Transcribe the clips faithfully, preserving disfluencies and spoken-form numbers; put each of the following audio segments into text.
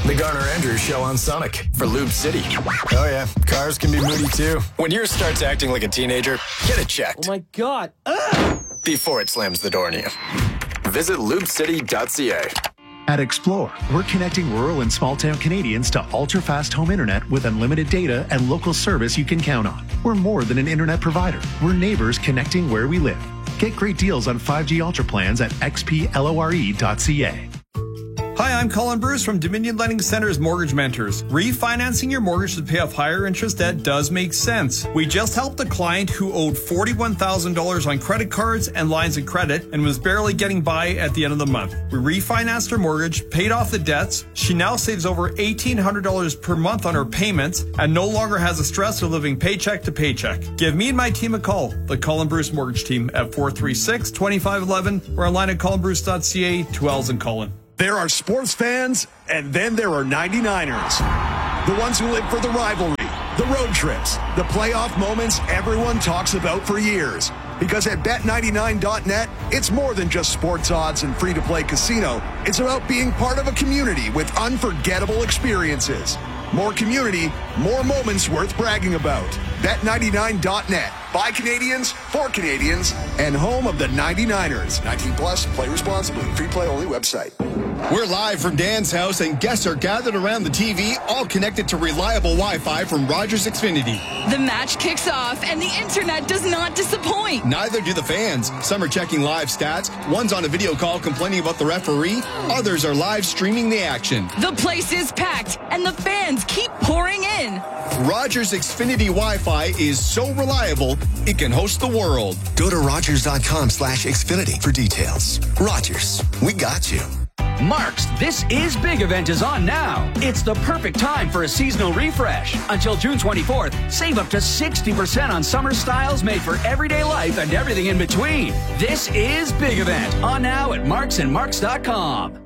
The Garner Andrews Show on Sonic for Lube City. Oh yeah, cars can be moody too. When yours starts acting like a teenager, get it checked. Oh my God. Ugh. Before it slams the door on you. Visit lube city dot c a. At Explore, we're connecting rural and small-town Canadians to ultra-fast home internet with unlimited data and local service you can count on. We're more than an internet provider. We're neighbors connecting where we live. Get great deals on five G Ultra plans at x p lore dot c a. Hi, I'm Colin Bruce from Dominion Lending Center's Mortgage Mentors. Refinancing your mortgage to pay off higher interest debt does make sense. We just helped a client who owed forty-one thousand dollars on credit cards and lines of credit and was barely getting by at the end of the month. We refinanced her mortgage, paid off the debts. She now saves over eighteen hundred dollars per month on her payments and no longer has the stress of living paycheck to paycheck. Give me and my team a call, the Colin Bruce Mortgage Team, at four three six, two five one one or online at colin bruce dot c a. Two L's in Colin. There are sports fans, and then there are ninety-niners. The ones who live for the rivalry, the road trips, the playoff moments everyone talks about for years. Because at bet ninety-nine dot net, it's more than just sports odds and free-to-play casino. It's about being part of a community with unforgettable experiences. More community, more moments worth bragging about. bet ninety-nine dot net. By Canadians, for Canadians, and home of the ninety-niners. nineteen plus, play responsibly. Free play only website. We're live from Dan's house, and guests are gathered around the T V, all connected to reliable Wi-Fi from Rogers Xfinity. The match kicks off, and the internet does not disappoint. Neither do the fans. Some are checking live stats. One's on a video call complaining about the referee. Others are live streaming the action. The place is packed, and the fans keep pouring in. Rogers Xfinity Wi-Fi is so reliable, it can host the world. Go to rogers dot com slash Xfinity for details. Rogers, we got you. Mark's This Is Big event is on now. It's the perfect time for a seasonal refresh. Until June twenty-fourth, save up to sixty percent on summer styles made for everyday life and everything in between. This Is Big event on now at marks and marks dot com.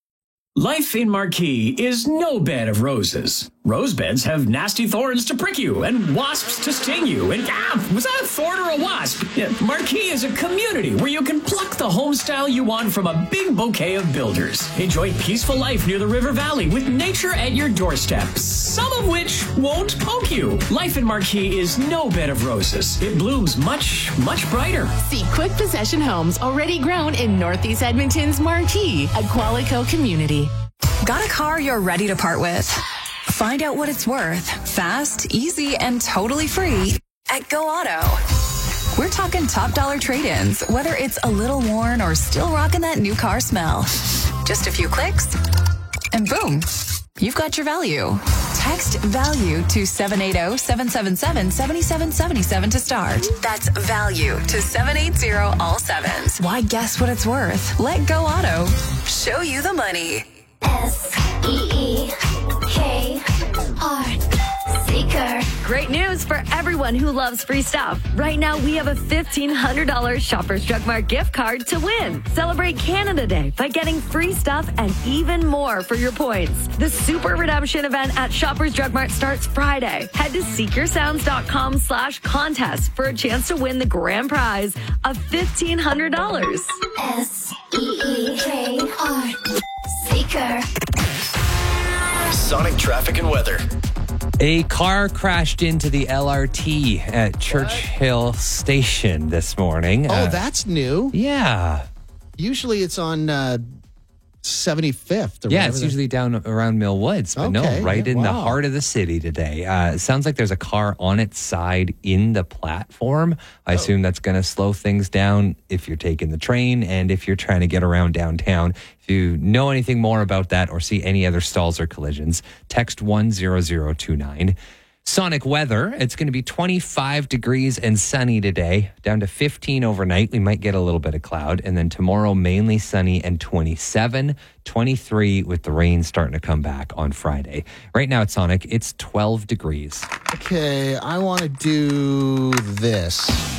Life in Marquee is no bed of roses. Rose beds have nasty thorns to prick you and wasps to sting you. And ah, was that a thorn or a wasp? Yeah, Marquee is a community where you can pluck the home style you want from a big bouquet of builders. Enjoy peaceful life near the river valley with nature at your doorstep, some of which won't poke you. Life in Marquee is no bed of roses. It blooms much, much brighter. See quick possession homes already grown in Northeast Edmonton's Marquee, a Qualico community. Got a car you're ready to part with? Find out what it's worth, fast, easy, and totally free at Go Auto. We're talking top dollar trade-ins, whether it's a little worn or still rocking that new car smell. Just a few clicks, and boom, you've got your value. Text VALUE to seven eight zero, seven seven seven, seven seven seven seven to start. That's VALUE to seven eight zero all sevens. Why guess what it's worth? Let Go Auto show you the money. S E E K R Seeker. Great news for everyone who loves free stuff. Right now, we have a fifteen hundred dollars Shoppers Drug Mart gift card to win. Celebrate Canada Day by getting free stuff and even more for your points. The Super Redemption event at Shoppers Drug Mart starts Friday. Head to seek your sounds dot com slash contest for a chance to win the grand prize of fifteen hundred dollars. S E E K R Seeker. Sonic traffic and weather. A car crashed into the L R T at Churchill Station this morning. Oh, Uh, that's new. yeah. Usually it's on uh, seventy-fifth. Or Yeah, whatever it's the- usually down around Mill Woods, but Okay, no, right yeah, in the wow. heart of the city today. Uh, it sounds like there's a car on its side in the platform. I assume that's going to slow things down if you're taking the train and if you're trying to get around downtown. If you know anything more about that or see any other stalls or collisions, text one zero zero two nine. Sonic weather, it's going to be twenty-five degrees and sunny today, down to fifteen overnight. We might get a little bit of cloud. And then tomorrow, mainly sunny and twenty-seven, twenty-three with the rain starting to come back on Friday. Right now at Sonic, it's twelve degrees. Okay, I want to do this.